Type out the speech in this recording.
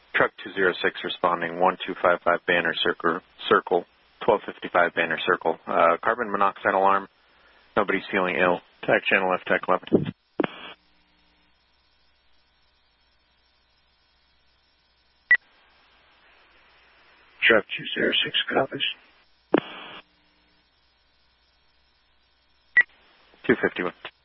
Truck 206 responding 1255 Banner Circle, 1255 Banner Circle. Carbon monoxide alarm. Nobody's feeling ill. TAC channel F, TAC 11. Truck 206 copies. 251.